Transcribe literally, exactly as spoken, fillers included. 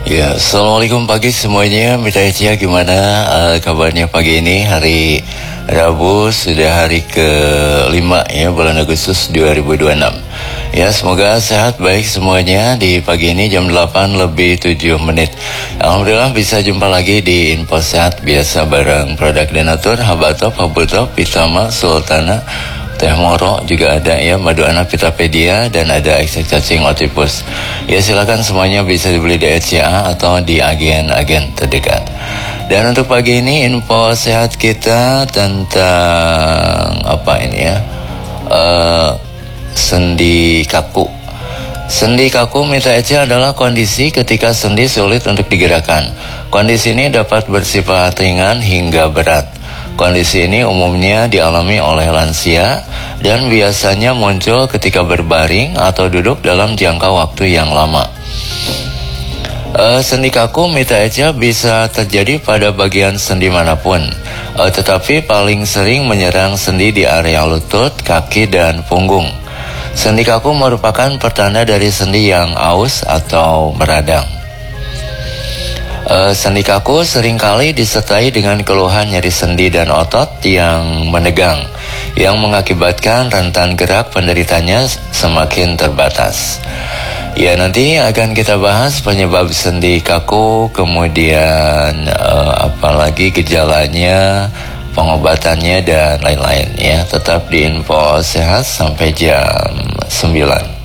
Ya, Assalamualaikum pagi semuanya. Mita Ecia gimana uh, kabarnya pagi ini? Hari Rabu, sudah hari kelima ya, bulan Agustus dua ribu dua puluh enam. Ya, semoga sehat baik semuanya di pagi ini jam delapan lebih tujuh menit. Alhamdulillah bisa jumpa lagi di Info Sehat biasa bareng Produk Denatur, Habatop, Habutop, Pitama, Sultana, Teh Moro, juga ada ya Madu Anak Pitapedia, dan ada eksek cacing otipus. Ya, silakan semuanya bisa dibeli di S C A atau di agen-agen terdekat. Dan untuk pagi ini info sehat kita tentang apa ini ya? Uh, sendi kaku. Sendi kaku Mita Ecia adalah kondisi ketika sendi sulit untuk digerakkan. Kondisi ini dapat bersifat ringan hingga berat. Kondisi ini umumnya dialami oleh lansia dan biasanya muncul ketika berbaring atau duduk dalam jangka waktu yang lama. Uh, sendi kaku Mita Ecia bisa terjadi pada bagian sendi manapun, uh, tetapi paling sering menyerang sendi di area lutut, kaki, dan punggung. Sendi kaku merupakan pertanda dari sendi yang aus atau meradang. Uh, sendi kaku seringkali disertai dengan keluhan nyeri sendi dan otot yang menegang, yang mengakibatkan rentan gerak penderitanya semakin terbatas. Ya, nanti akan kita bahas penyebab sendi kaku, kemudian uh, apalagi gejalanya, pengobatannya, dan lain-lain ya. Tetap di Info Sehat sampai jam sembilan.